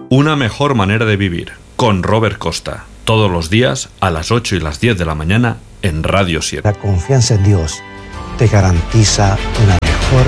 Una mejor manera de vivir, con Robert Costa. Todos los días a las 8 y las 10 de la mañana en Radio 7. La confianza en Dios te garantiza una